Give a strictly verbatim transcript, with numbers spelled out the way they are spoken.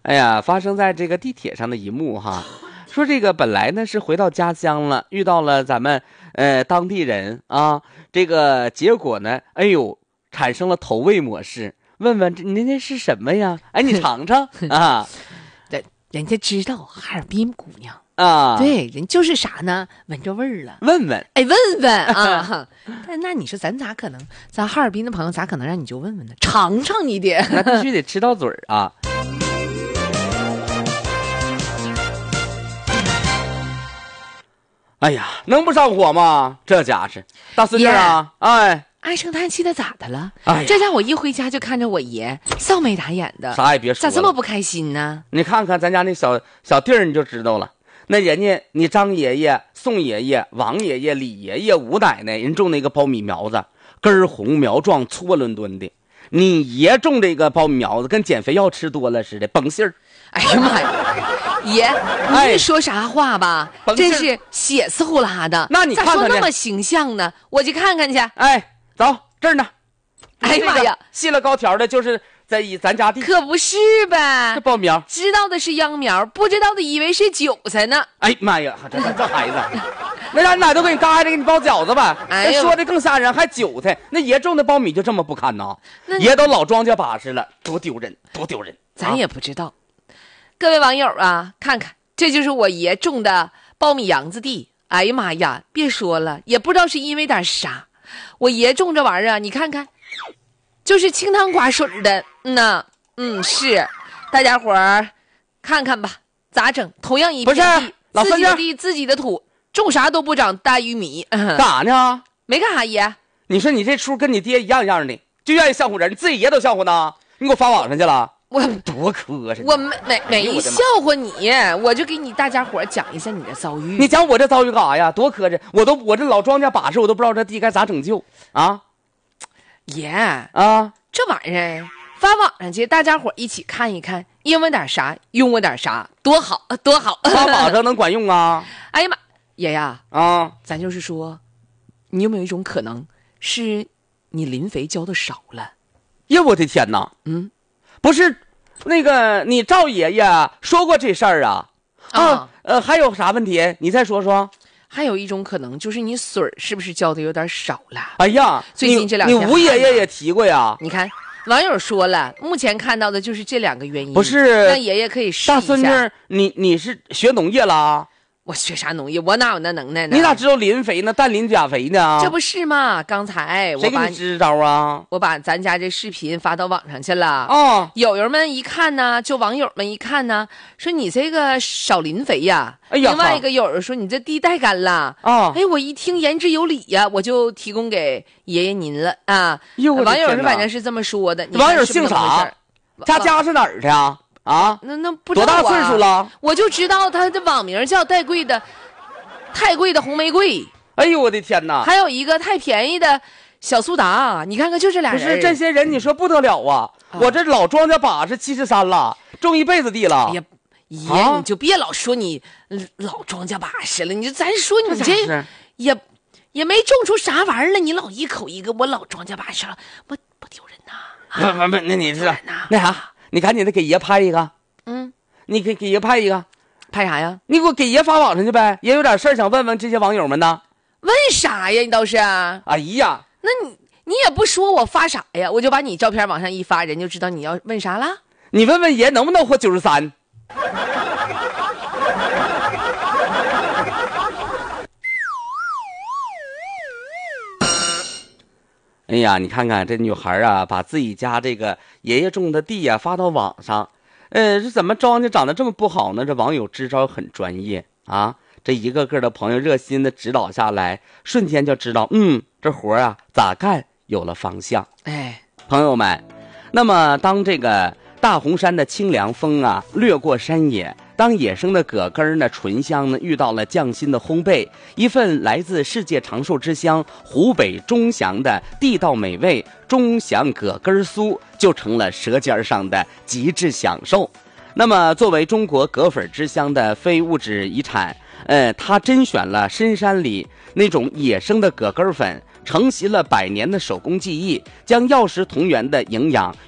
哎呀，发生在这个地铁上的一幕哈，说这个本来呢是回到家乡了，遇到了咱们呃当地人啊，这个结果呢，哎呦，产生了投喂模式，问问这您这是什么呀？哎，你尝尝啊。 人人家知道哈尔滨姑娘啊， 对，人就是啥呢？闻着味儿了， 问问， 哎，问问啊！但那你说咱咋可能？咱哈尔滨的朋友咋可能让你就问问呢？尝尝你得， 那必须得吃到嘴儿啊！哎呀，能不上火吗？这家是大孙女啊， yeah. 哎， 唉声叹气的咋的了？ 哎， 这家我一回家就看着我爷臊眉打眼的， 啥也别说， 咋这么不开心呢？ 你看看咱家那小小弟儿，你就知道了。那人家你张爷爷、宋爷爷、王爷爷、李爷爷、吴奶奶，人种那个苞米苗子，根儿红苗壮，粗伦敦的。你爷种这个苞米苗子，跟减肥药吃多了似的，崩信儿。 哎呀妈呀！爷，你这说啥话吧？哎、真是血丝呼啦的。 那你看看咋说那么形象呢？我去看看去。 哎，走这儿呢。 哎呀妈呀， 细了高条的，就是在咱家地。 可不是呗？ 这苞苗， 知道的是秧苗，不知道的以为是韭菜呢。 哎妈呀，这这这孩子，那咱奶都给你嘎着，给你包饺子吧。哎，说的更吓人，还韭菜。那爷种的苞米就这么不堪呐？爷都老庄稼把式了，多丢人，多丢人。 咱也不知道。各位网友啊，看看，这就是我爷种的苞米秧子地。哎呀妈呀，别说了，也不知道是因为点啥，我爷种这玩意儿啊，你看看，就是清汤寡水的。嗯呐，嗯是，大家伙儿看看吧，咋整？同样一片地， 老自己的地，自己的土，种啥都不长大玉米。 干啥呢？ 没干啥爷。 你说你这出跟你爹一样一样的，就愿意笑话人，你自己爷都笑话呢，你给我发网上去了。 我多磕碜！ 我没没没笑话你，我就给你大家伙讲一下你的遭遇。 你讲我这遭遇干啥呀？多磕碜！我都我这老庄稼把式，我都不知道这地该咋拯救啊！ 爷啊， 这玩意儿发网上去，大家伙一起看一看，因为点啥，用我点啥，多好多好！ 发网上能管用啊？ 哎呀妈，爷呀啊， 咱就是说，你有没有一种可能是你磷肥浇的少了？ 呀，我的天哪！嗯。不是，那个你赵爷爷说过这事儿啊？啊，呃，还有啥问题？你再说说。 还有一种可能就是你水是不是浇的有点少了？ 哎呀， 最近这两天你吴爷爷也提过呀。 你看，网友说了，目前看到的就是这两个原因。 不是， 让爷爷可以试一下。 大孙女，你你是学农业了？ 我学啥农业？我哪有那能耐呢？ 你咋知道磷肥呢？氮磷钾肥呢？ 这不是吗？刚才我谁给你支招啊？ 我把咱家这视频发到网上去了。 哦， 友友们一看呢，就网友们一看呢，说你这个少磷肥呀。 哎呀， 另外一个友友说你这地带干了啊。 哎，我一听言之有理呀，我就提供给爷爷您了啊。网友是反正是这么说的。 网友姓啥？他家是哪儿的呀？啊， 那那不知道、 啊、多大岁数了？ 我就知道他的网名叫太贵的，太贵的红玫瑰。 哎呦我的天哪！ 还有一个太便宜的小苏打，你看看就这俩人。 不是这些人，你说不得了啊！啊我这老庄稼把是七十三了，种一辈子地了。 哎呀，爷、啊，你就别老说你老庄稼把式了，你就咱说你这也也没种出啥玩意儿了，你老一口一个我老庄稼把式了，不不丢人呐？ 不不不，那你是那啥？你赶紧的给爷拍一个， 嗯， 你给给爷拍一个， 拍啥呀？ 你给我给爷发网上去呗，爷有点事儿想问问这些网友们呢。 问啥呀？你倒是？ 哎呀， 那你你也不说我发啥呀？我就把你照片往上一发，人就知道你要问啥了。 你问问爷能不能活九十三？哎呀，你看看这女孩啊，把自己家这个爷爷种的地啊发到网上，呃，这怎么庄稼长得这么不好呢？这网友支招很专业啊，这一个个的朋友热心的指导下来，瞬间就知道，嗯，这活啊咋干有了方向。 哎， 朋友们，那么当这个大红山的清凉风啊掠过山野，当野生的葛根呢醇香呢遇到了匠心的烘焙，一份来自世界长寿之乡湖北钟祥的地道美味钟祥葛根酥就成了舌尖上的极致享受。那么作为中国葛粉之乡的非物质遗产，呃，它甄选了深山里那种野生的葛根粉，承袭了百年的手工技艺，将药食同源的营养